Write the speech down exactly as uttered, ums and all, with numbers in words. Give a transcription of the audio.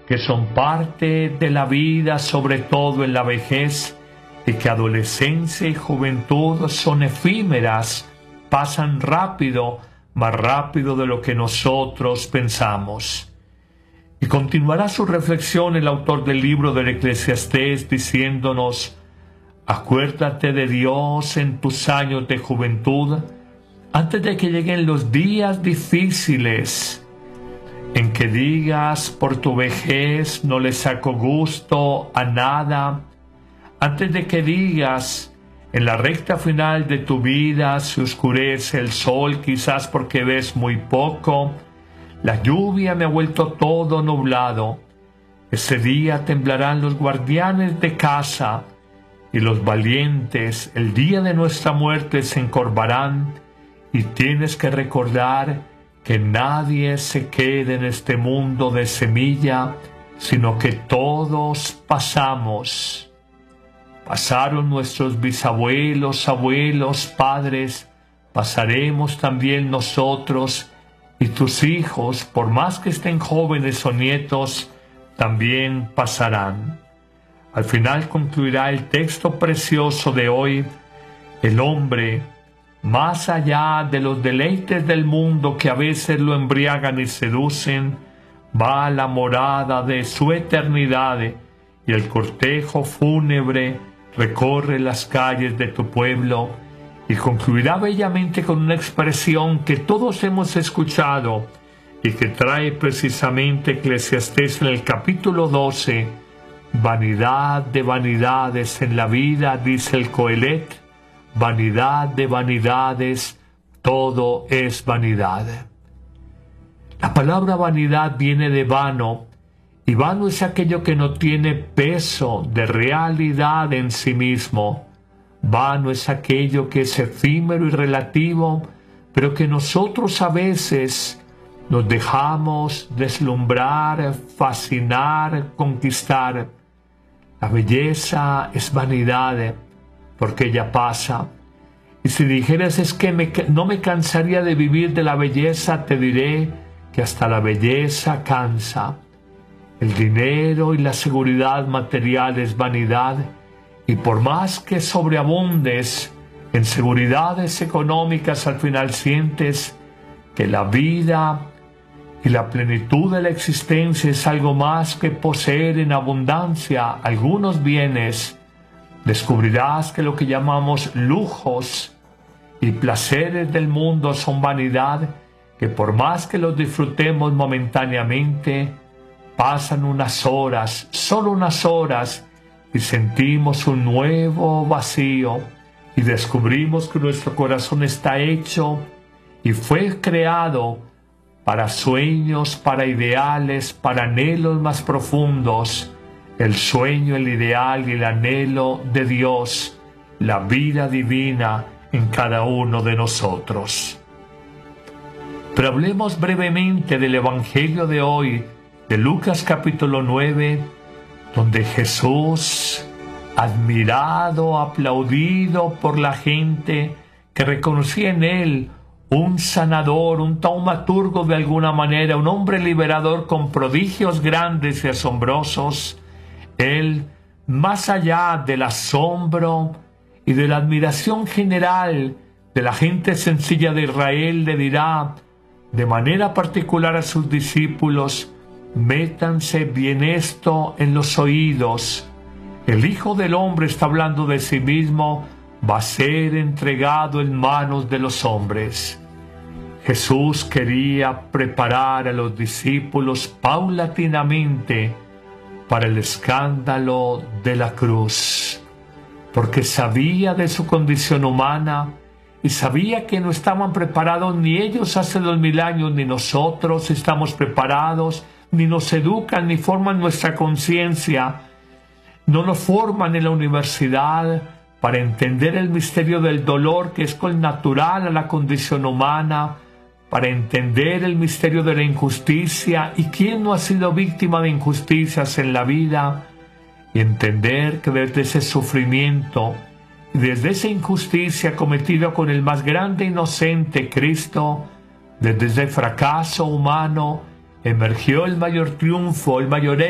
que son parte de la vida, sobre todo en la vejez, y que adolescencia y juventud son efímeras, pasan rápido, más rápido de lo que nosotros pensamos. Y continuará su reflexión el autor del libro del Eclesiastés diciéndonos: acuérdate de Dios en tus años de juventud, antes de que lleguen los días difíciles, en que digas por tu vejez no le saco gusto a nada, antes de que digas en la recta final de tu vida se oscurece el sol quizás porque ves muy poco, la lluvia me ha vuelto todo nublado, ese día temblarán los guardianes de casa y los valientes el día de nuestra muerte se encorvarán, y tienes que recordar que nadie se quede en este mundo de semilla, sino que todos pasamos. Pasaron nuestros bisabuelos, abuelos, padres, pasaremos también nosotros, y tus hijos, por más que estén jóvenes o nietos, también pasarán. Al final concluirá el texto precioso de hoy: el hombre, más allá de los deleites del mundo que a veces lo embriagan y seducen, va a la morada de su eternidad, y el cortejo fúnebre recorre las calles de tu pueblo, y concluirá bellamente con una expresión que todos hemos escuchado y que trae precisamente Eclesiastés en el capítulo doce: vanidad de vanidades en la vida, dice el Coelet, vanidad de vanidades, todo es vanidad. La palabra vanidad viene de vano, y vano es aquello que no tiene peso de realidad en sí mismo. Vano es aquello que es efímero y relativo, pero que nosotros a veces nos dejamos deslumbrar, fascinar, conquistar. La belleza es vanidad, porque ella pasa. Y si dijeras es que me, no me cansaría de vivir de la belleza, te diré que hasta la belleza cansa. El dinero y la seguridad material es vanidad, y por más que sobreabundes en seguridades económicas, al final sientes que la vida y la plenitud de la existencia es algo más que poseer en abundancia algunos bienes. Descubrirás que lo que llamamos lujos y placeres del mundo son vanidad, que por más que los disfrutemos momentáneamente, pasan unas horas, solo unas horas, y sentimos un nuevo vacío, y descubrimos que nuestro corazón está hecho y fue creado para sueños, para ideales, para anhelos más profundos. El sueño, el ideal y el anhelo de Dios, la vida divina en cada uno de nosotros. Pero hablemos brevemente del Evangelio de hoy, de Lucas capítulo nueve, donde Jesús, admirado, aplaudido por la gente que reconocía en él un sanador, un taumaturgo de alguna manera, un hombre liberador con prodigios grandes y asombrosos, él, más allá del asombro y de la admiración general de la gente sencilla de Israel, le dirá de manera particular a sus discípulos: métanse bien esto en los oídos. El Hijo del Hombre, está hablando de sí mismo, va a ser entregado en manos de los hombres. Jesús quería preparar a los discípulos paulatinamente para el escándalo de la cruz, porque sabía de su condición humana y sabía que no estaban preparados ni ellos hace dos mil años, ni nosotros estamos preparados, ni nos educan, ni forman nuestra conciencia, no nos forman en la universidad para entender el misterio del dolor que es connatural a la condición humana, para entender el misterio de la injusticia y quién no ha sido víctima de injusticias en la vida, y entender que desde ese sufrimiento y desde esa injusticia cometida con el más grande inocente, Cristo, desde ese fracaso humano emergió el mayor triunfo, el mayor